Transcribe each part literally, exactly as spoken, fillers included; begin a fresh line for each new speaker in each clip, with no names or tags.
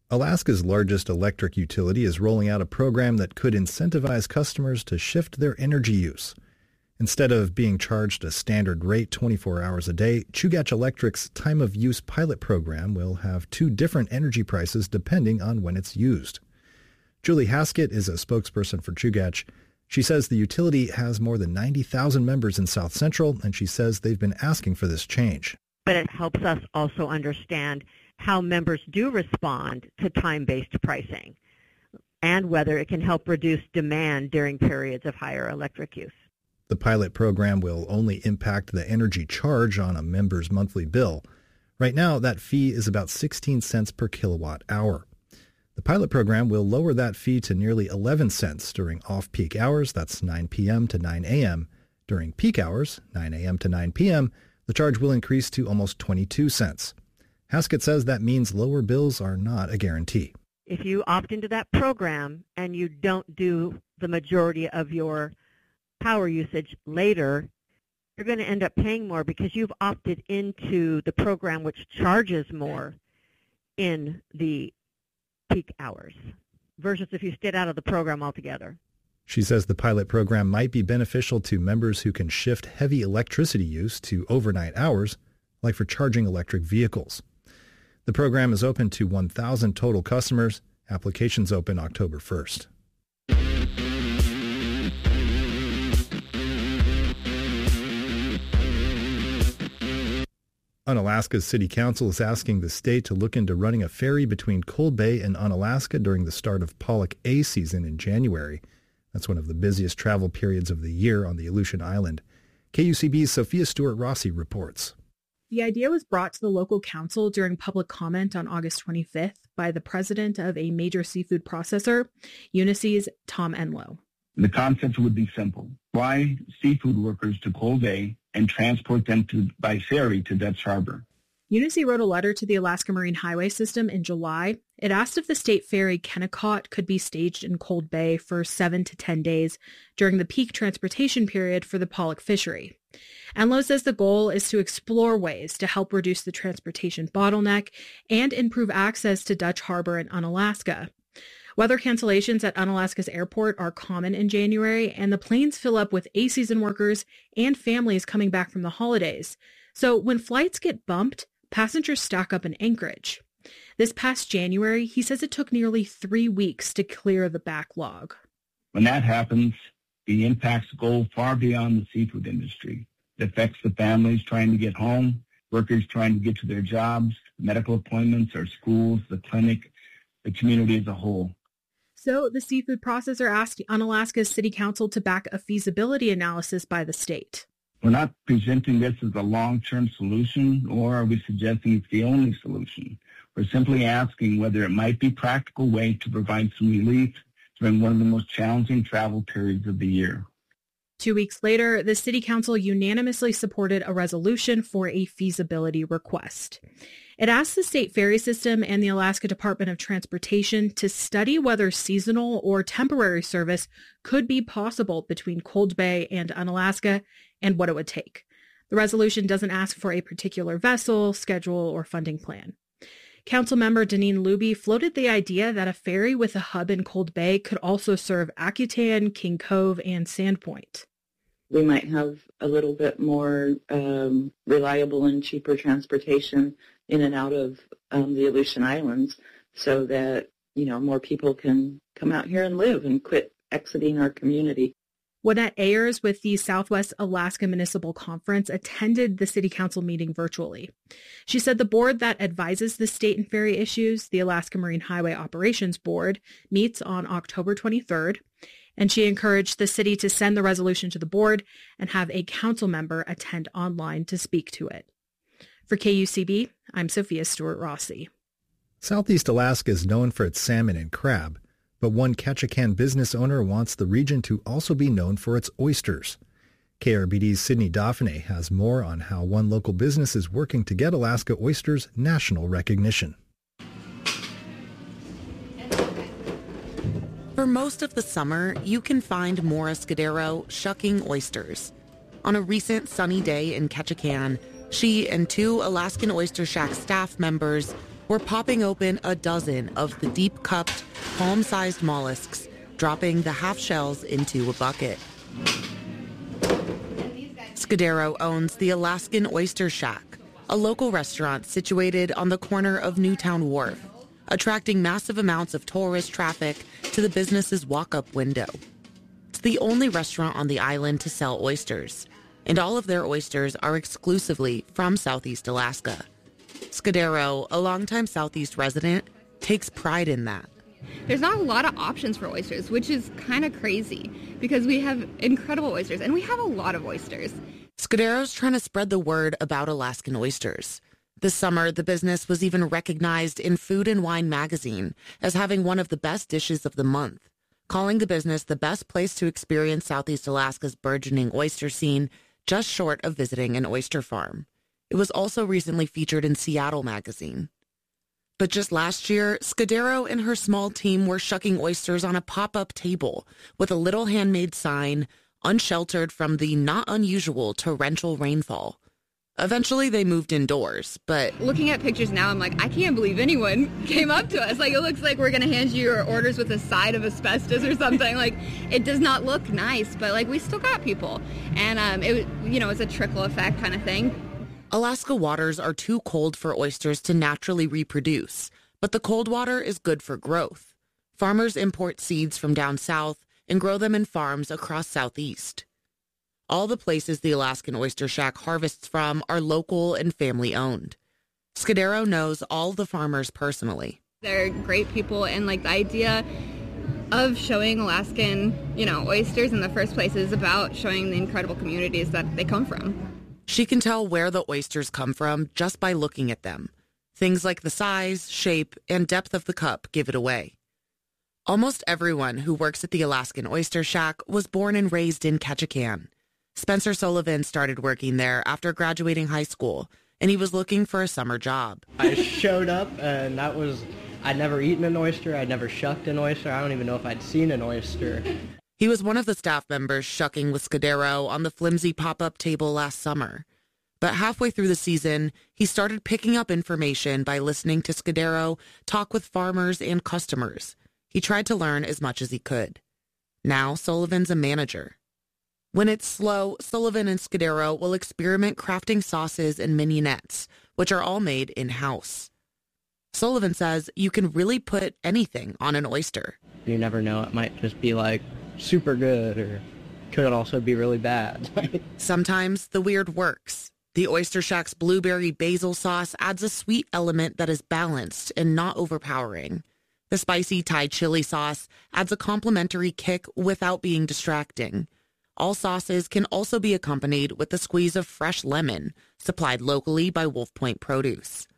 Alaska's largest electric utility is rolling out a program that could incentivize customers to shift their energy use. Instead of being charged a standard rate twenty-four hours a day, Chugach Electric's time of use pilot program will have two different energy prices depending on when it's used. Julie Haskett is a spokesperson for Chugach. She says the utility has more than ninety thousand members in South Central, and she says they've been asking for this change.
But it helps us also understand how members do respond to time-based pricing and whether it can help reduce demand during periods of higher electric use.
The pilot program will only impact the energy charge on a member's monthly bill. Right now, that fee is about sixteen cents per kilowatt hour. The pilot program will lower that fee to nearly eleven cents during off-peak hours, that's nine p.m. to nine a.m. During peak hours, nine a.m. to nine p.m., the charge will increase to almost twenty-two cents. Haskett says that means lower bills are not a guarantee.
If you opt into that program and you don't do the majority of your power usage later, you're going to end up paying more because you've opted into the program which charges more in the peak hours versus if you stayed out of the program altogether.
She says the pilot program might be beneficial to members who can shift heavy electricity use to overnight hours, like for charging electric vehicles. The program is open to one thousand total customers. Applications open October first. Unalaska's City Council is asking the state to look into running a ferry between Cold Bay and Unalaska during the start of Pollock A season in January. That's one of the busiest travel periods of the year on the Aleutian Island. K U C B's Sophia Stewart-Rossi reports.
The idea was brought to the local council during public comment on August twenty-fifth by the president of a major seafood processor, Unisea's Tom Enlow.
The concept would be simple. Fly seafood workers to Cold Bay and transport them to, by ferry to Dutch Harbor.
Unisea wrote a letter to the Alaska Marine Highway System in July. It asked if the state ferry Kennecott could be staged in Cold Bay for seven to ten days during the peak transportation period for the Pollock fishery. Enlow says the goal is to explore ways to help reduce the transportation bottleneck and improve access to Dutch Harbor and Unalaska. Weather cancellations at Unalaska's airport are common in January, and the planes fill up with A-season workers and families coming back from the holidays. So when flights get bumped, passengers stack up in Anchorage. This past January, he says it took nearly three weeks to clear the backlog.
When that happens, the impacts go far beyond the seafood industry. It affects the families trying to get home, workers trying to get to their jobs, medical appointments, our schools, the clinic, the community as a whole.
So the seafood processor asked Unalaska's City Council to back a feasibility analysis by the state.
We're not presenting this as a long-term solution, or are we suggesting it's the only solution. We're simply asking whether it might be a practical way to provide some relief during one of the most challenging travel periods of the year.
Two weeks later, the City Council unanimously supported a resolution for a feasibility request. It asked the state ferry system and the Alaska Department of Transportation to study whether seasonal or temporary service could be possible between Cold Bay and Unalaska and what it would take. The resolution doesn't ask for a particular vessel, schedule, or funding plan. Councilmember Deneen Luby floated the idea that a ferry with a hub in Cold Bay could also serve Akutan, King Cove, and Sandpoint.
We might have a little bit more um, reliable and cheaper transportation in and out of um, the Aleutian Islands so that, you know, more people can come out here and live and quit exiting our community.
Wanette Ayers with the Southwest Alaska Municipal Conference attended the City Council meeting virtually. She said the board that advises the state and ferry issues, the Alaska Marine Highway Operations Board, meets on October twenty-third, and she encouraged the city to send the resolution to the board and have a council member attend online to speak to it. For K U C B, I'm Sophia Stewart-Rossi.
Southeast Alaska is known for its salmon and crab, but one Ketchikan business owner wants the region to also be known for its oysters. K R B D's Sydney Dauphiné has more on how one local business is working to get Alaska oysters national recognition.
For most of the summer, you can find Maura Scudero shucking oysters. On a recent sunny day in Ketchikan, she and two Alaskan Oyster Shack staff members were popping open a dozen of the deep-cupped, palm-sized mollusks, dropping the half shells into a bucket. Scudero owns the Alaskan Oyster Shack, a local restaurant situated on the corner of Newtown Wharf, attracting massive amounts of tourist traffic to the business's walk-up window. It's the only restaurant on the island to sell oysters, and all of their oysters are exclusively from Southeast Alaska. Scudero, a longtime Southeast resident, takes pride in that.
There's not a lot of options for oysters, which is kind of crazy because we have incredible oysters, and we have a lot of oysters.
Scudero's trying to spread the word about Alaskan oysters. This summer, the business was even recognized in Food and Wine magazine as having one of the best dishes of the month, calling the business the best place to experience Southeast Alaska's burgeoning oyster scene, just short of visiting an oyster farm. It was also recently featured in Seattle magazine. But just last year, Scudero and her small team were shucking oysters on a pop-up table with a little handmade sign, unsheltered from the not unusual torrential rainfall. Eventually, they moved indoors, but...
Looking at pictures now, I'm like, I can't believe anyone came up to us. Like, it looks like we're going to hand you your orders with a side of asbestos or something. Like, it does not look nice, but, like, we still got people. And, um, it you know, it's a trickle effect kind of thing.
Alaska waters are too cold for oysters to naturally reproduce, but the cold water is good for growth. Farmers import seeds from down south and grow them in farms across Southeast. All the places the Alaskan Oyster Shack harvests from are local and family-owned. Scudero knows all the farmers personally.
They're great people, and like the idea of showing Alaskan, you know, oysters in the first place is about showing the incredible communities that they come from.
She can tell where the oysters come from just by looking at them. Things like the size, shape, and depth of the cup give it away. Almost everyone who works at the Alaskan Oyster Shack was born and raised in Ketchikan. Spencer Sullivan started working there after graduating high school, and he was looking for a summer job.
I showed up, and that was, I'd never eaten an oyster, I'd never shucked an oyster, I don't even know if I'd seen an oyster.
He was one of the staff members shucking with Scudero on the flimsy pop-up table last summer. But halfway through the season, he started picking up information by listening to Scudero talk with farmers and customers. He tried to learn as much as he could. Now, Sullivan's a manager. When it's slow, Sullivan and Scudero will experiment crafting sauces and mignonettes, which are all made in-house. Sullivan says you can really put anything on an oyster.
You never know, it might just be like super good or could also be really bad.
Sometimes the weird works. The Oyster Shack's blueberry basil sauce adds a sweet element that is balanced and not overpowering. The spicy Thai chili sauce adds a complimentary kick without being distracting. All sauces can also be accompanied with a squeeze of fresh lemon, supplied locally by Wolf Point Produce.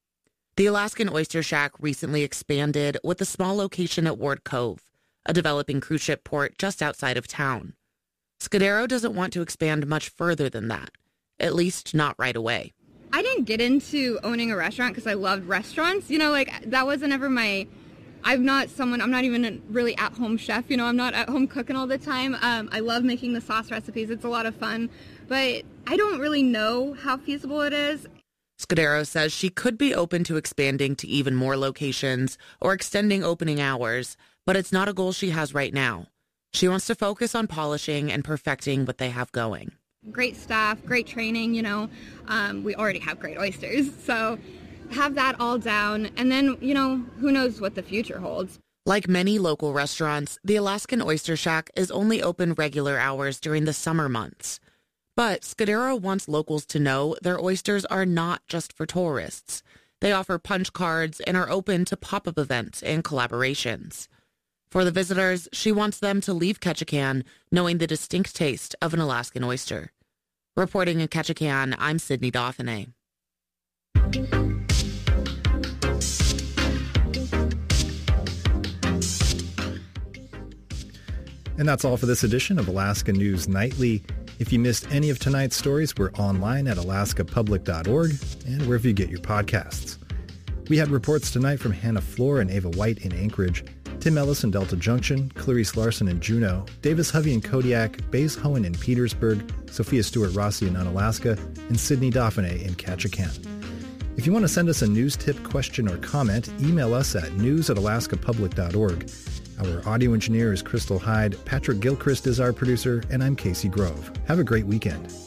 The Alaskan Oyster Shack recently expanded with a small location at Ward Cove, a developing cruise ship port just outside of town. Scudero doesn't want to expand much further than that, at least not right away.
I didn't get into owning a restaurant because I loved restaurants. You know, like, that wasn't ever my... I'm not someone, I'm not even a really at-home chef, you know, I'm not at home cooking all the time. Um, I love making the sauce recipes, it's a lot of fun, but I don't really know how feasible it is.
Scudero says she could be open to expanding to even more locations or extending opening hours, but it's not a goal she has right now. She wants to focus on polishing and perfecting what they have going.
Great staff, great training, you know, um, we already have great oysters, so... have that all down, and then, you know, who knows what the future holds.
Like many local restaurants, the Alaskan Oyster Shack is only open regular hours during the summer months. But Scudero wants locals to know their oysters are not just for tourists. They offer punch cards and are open to pop-up events and collaborations. For the visitors, she wants them to leave Ketchikan knowing the distinct taste of an Alaskan oyster. Reporting in Ketchikan, I'm Sydney Dauphiné.
And that's all for this edition of Alaska News Nightly. If you missed any of tonight's stories, we're online at alaska public dot org and wherever you get your podcasts. We had reports tonight from Hannah Floor and Ava White in Anchorage, Tim Ellis in Delta Junction, Clarice Larson in Juneau, Davis Hovey in Kodiak, Baze Hohen in Petersburg, Sophia Stewart Rossi in Unalaska, and Sydney Dauphiné in Ketchikan. If you want to send us a news tip, question, or comment, email us at news at alaska public dot org. Our audio engineer is Crystal Hyde, Patrick Gilchrist is our producer, and I'm Casey Grove. Have a great weekend.